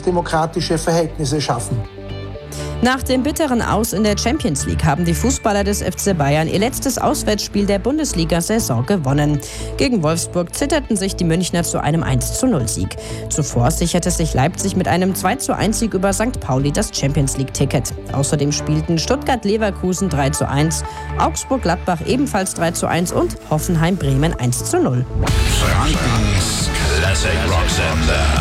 und demokratische Verhältnisse schaffen. Nach dem bitteren Aus in der Champions League haben die Fußballer des FC Bayern ihr letztes Auswärtsspiel der Bundesliga-Saison gewonnen. Gegen Wolfsburg zitterten sich die Münchner zu einem 1:0-Sieg. Zuvor sicherte sich Leipzig mit einem 2:1-Sieg über St. Pauli das Champions-League-Ticket. Außerdem spielten Stuttgart-Leverkusen 3:1, Augsburg-Gladbach ebenfalls 3:1 und Hoffenheim-Bremen 1:0. Frankens Classic Rock Sender.